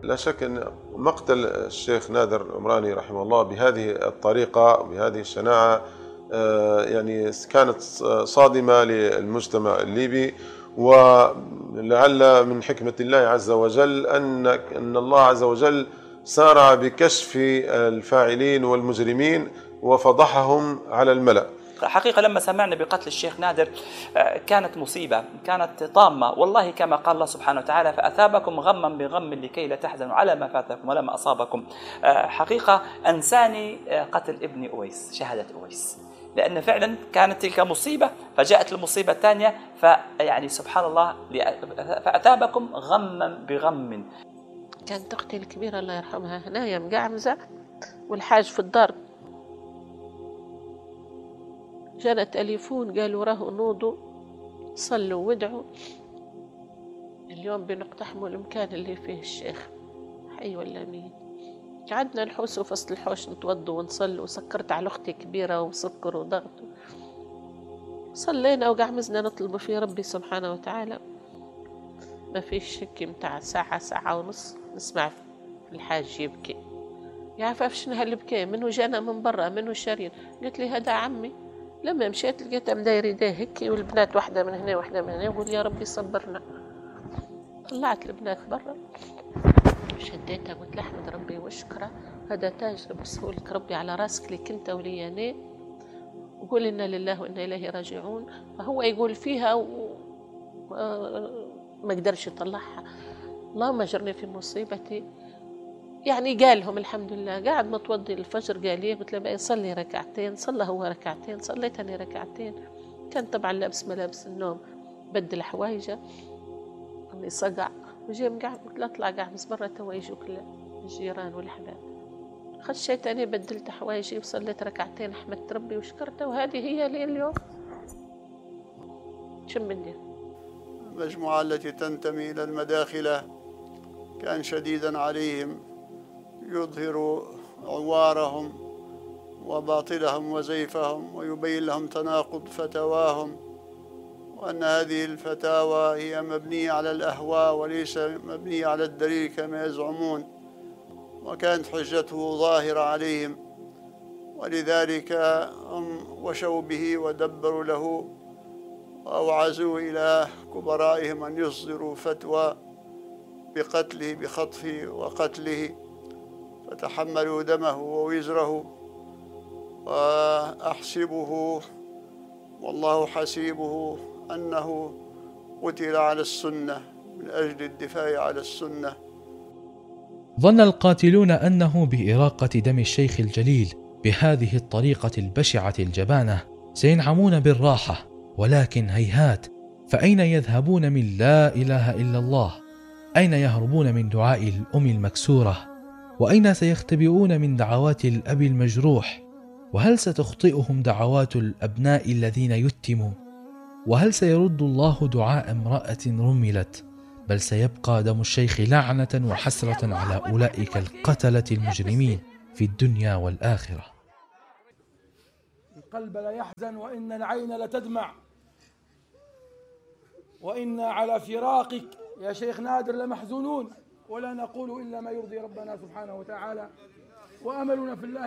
لا شك أن مقتل الشيخ نادر العمراني رحمه الله بهذه الطريقة وبهذه الشناعة يعني كانت صادمة للمجتمع الليبي، ولعل من حكمة الله عز وجل أن الله عز وجل سارع بكشف الفاعلين والمجرمين وفضحهم على الملأ. حقيقة لما سمعنا بقتل الشيخ نادر كانت مصيبة، كانت طامة، والله كما قال الله سبحانه وتعالى: فأثابكم غما بغم لكي لا تحزنوا على ما فاتكم ولا ما أصابكم. حقيقة أنساني قتل ابن أويس، شهادة أويس، لأن فعلا كانت تلك مصيبة فجاءت المصيبة الثانية، فيعني سبحان الله، فأثابكم غما بغم. كانت أختي الكبيرة الله يرحمها هنايا مقعمزة والحاج في الدار، جانا تليفون قالوا راه نوضوا صلوا وادعوا اليوم بنقتحموا المكان اللي فيه الشيخ، حي ولا مين. قعدنا نحوس وفصل الحوش نتوضوا ونصلوا، وسكرت على أختي كبيرة وسكر وضغط، صلينا وقعمزنا نطلب في ربي سبحانه وتعالى. ما فيش شك متاع ساعة ونص نسمع الحاج يبكي. يا عفاف شنو هالبكي؟ منو جانا من برا؟ منو شارين؟ قلت لي هذا عمي. لما مشيت لقيتها مداير يديه هيك، والبنات واحدة من هنا واحدة من هنا، يقول يا ربي صبرنا. طلعت البنات برا شديتها قلت له احمد ربي واشكره، هذا تاج لبسه لك ربي على راسك لك انت ولي انا، وقول انا لله وانا اليه راجعون. فهو يقول فيها ما قدرش يطلعها. اللهم اجرني في مصيبتي. يعني قالهم الحمد لله. قاعد متوضي الفجر قال لي، قلت له بقى صلي ركعتين. صلى هو ركعتين، صليت انا ركعتين. كان طبعا لابس ملابس النوم، بدل حوايجه اللي صقع وجي مقعد. قلت له اطلع قاعد برا توا يجوك الجيران والحباب. خشيت انا بدلت حوايجي وصليت ركعتين، حمدت ربي وشكرته، وهذه هي لي اليوم. شو بدي؟ المجموعة التي تنتمي إلى المداخلة كان شديدا عليهم، يظهر عوارهم وباطلهم وزيفهم، ويبين لهم تناقض فتواهم، وأن هذه الفتاوى هي مبنية على الأهواء وليس مبنية على الدليل كما يزعمون. وكانت حجته ظاهرة عليهم، ولذلك هم وشوا به ودبروا له وأوعزوا إلى كبرائهم أن يصدروا فتوى بقتله، بخطفه وقتله، فتحملوا دمه ووزره. وأحسبه والله حسيبه أنه قتل على السنة من أجل الدفاع على السنة. ظن القاتلون أنه بإراقة دم الشيخ الجليل بهذه الطريقة البشعة الجبانة سينعمون بالراحة، ولكن هيهات. فأين يذهبون من لا إله إلا الله؟ أين يهربون من دعاء الأم المكسورة؟ وأين سيختبئون من دعوات الأب المجروح؟ وهل ستخطئهم دعوات الأبناء الذين يتموا؟ وهل سيرد الله دعاء امرأة رملت؟ بل سيبقى دم الشيخ لعنة وحسرة على أولئك القتلة المجرمين في الدنيا والآخرة. القلب لا يحزن وإن العين لتدمع، وإنا على فراقك يا شيخ نادر لمحزونون، ولا نقول إلا ما يرضي ربنا سبحانه وتعالى، وأملنا في الله